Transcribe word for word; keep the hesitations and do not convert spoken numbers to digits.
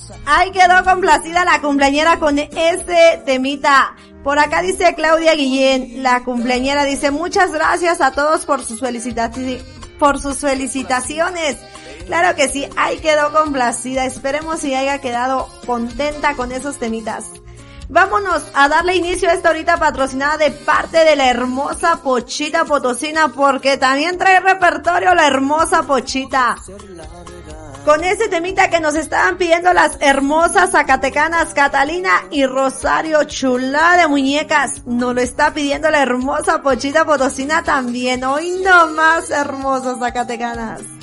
Ahí quedó complacida la cumpleañera con este temita. Por acá dice Claudia Guillén, la cumpleañera dice, muchas gracias a todos por sus felicitaciones, por sus felicitaciones. Claro que sí, ahí quedó complacida. Esperemos si haya quedado contenta con esos temitas. Vámonos a darle inicio a esta horita patrocinada de parte de la hermosa Pochita Potosina, porque también trae repertorio la hermosa Pochita. Con ese temita que nos estaban pidiendo las hermosas zacatecanas Catalina y Rosario, chula de muñecas, nos lo está pidiendo la hermosa Pochita Potosina también. Hoy no más hermosas zacatecanas.